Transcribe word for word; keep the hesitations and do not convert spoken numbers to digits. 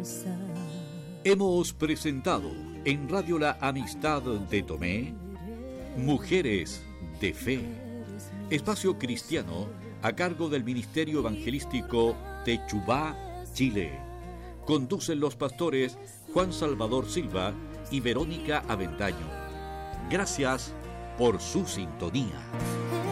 Hemos presentado en Radio La Amistad de Tomé, Mujeres de Fe, espacio cristiano a cargo del Ministerio Evangelístico Techubá, Chile. Conducen los pastores Juan Salvador Silva y Verónica Avendaño. Gracias por su sintonía.